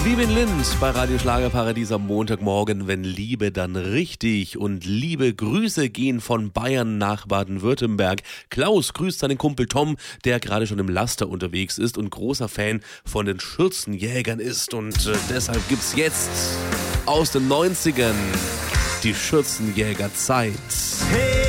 Liebe in Linz bei Radio Schlagerparadies am Montagmorgen, wenn Liebe dann richtig. Und liebe Grüße gehen von Bayern nach Baden-Württemberg. Klaus grüßt seinen Kumpel Tom, der gerade schon im Laster unterwegs ist und großer Fan von den Schürzenjägern ist. Und deshalb gibt's jetzt aus den 90ern die Schürzenjägerzeit. Hey!